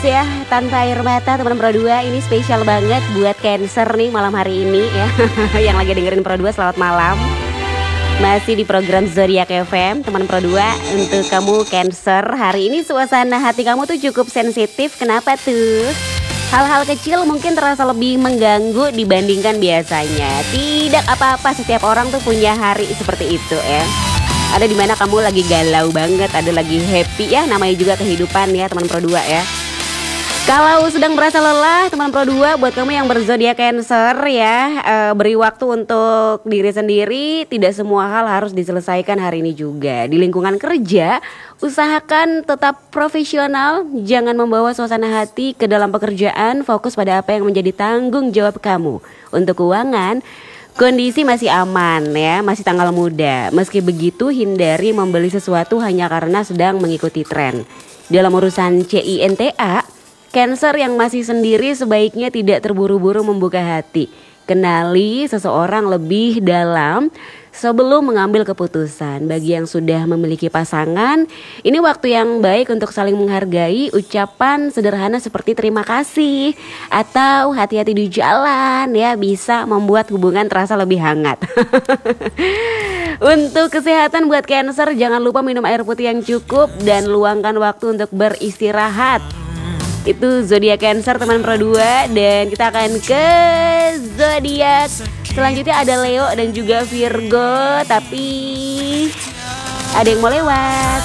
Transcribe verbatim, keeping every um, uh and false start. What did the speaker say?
ya tanpa air mata teman Pro dua. Ini spesial banget buat Cancer nih malam hari ini ya. Yang lagi dengerin Pro dua selamat malam. Masih di program Zodiak F M teman Pro dua. Untuk kamu Cancer, hari ini suasana hati kamu tuh cukup sensitif. Kenapa tuh? Hal-hal kecil mungkin terasa lebih mengganggu dibandingkan biasanya. Tidak apa-apa, setiap orang tuh punya hari seperti itu ya. Ada dimana kamu lagi galau banget, ada lagi happy ya, namanya juga kehidupan ya teman Pro dua ya. Kalau sedang merasa lelah teman Pro dua, buat kamu yang berzodiak Cancer ya, e, beri waktu untuk diri sendiri. Tidak semua hal harus diselesaikan hari ini juga. Di lingkungan kerja, usahakan tetap profesional, jangan membawa suasana hati ke dalam pekerjaan, fokus pada apa yang menjadi tanggung jawab kamu. Untuk keuangan, kondisi masih aman ya, masih tanggal muda. Meski begitu, hindari membeli sesuatu hanya karena sedang mengikuti tren. Dalam urusan cinta, Cancer yang masih sendiri sebaiknya tidak terburu-buru membuka hati. Kenali seseorang lebih dalam sebelum mengambil keputusan. Bagi yang sudah memiliki pasangan, ini waktu yang baik untuk saling menghargai. Ucapan sederhana seperti terima kasih atau hati-hati di jalan ya bisa membuat hubungan terasa lebih hangat. Untuk kesehatan buat Cancer, jangan lupa minum air putih yang cukup dan luangkan waktu untuk beristirahat. Itu zodiak Cancer teman Pro dua. Dan kita akan ke zodiak selanjutnya, ada Leo dan juga Virgo. Tapi ada yang mau lewat.